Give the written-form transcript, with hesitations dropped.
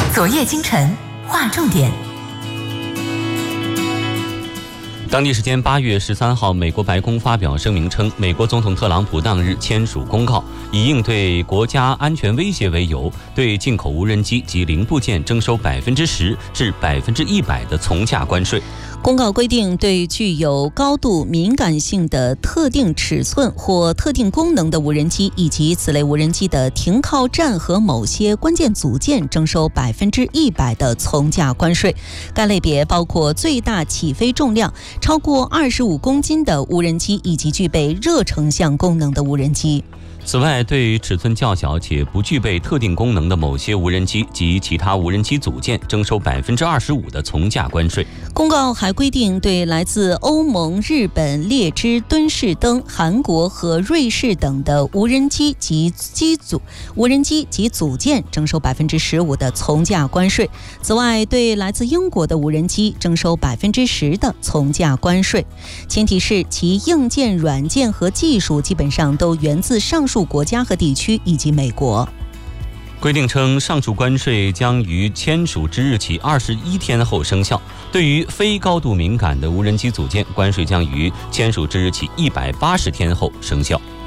昨夜今晨划重点。 当地时间8月13号，美国白宫发表声明称，美国总统特朗普当日签署公告，以应对国家安全威胁为由，对进口无人机及零部件征收10%至100%的从价关税。 公告规定，对具有高度敏感性的特定尺寸或特定功能的无人机，以及此类无人机的停靠站和某些关键组件征收100%的从价关税。该类别包括最大起飞重量超过25公斤的无人机，以及具备热成像功能的无人机。 此外，对尺寸较小且不具备特定功能的某些无人机及其他无人机组件征收25%的从价关税。 公告还规定，对来自欧盟、日本、列支、敦士登、韩国和瑞士等的无人机及组件征收15%的从价关税。此外，对来自英国的无人机征收10%的从价关税，前提是其硬件、软件和技术基本上都源自上述国家和地区以及美国。 规定称，上述关税将于签署之日起21天后生效。对于非高度敏感的无人机组件，关税将于签署之日起180天后生效。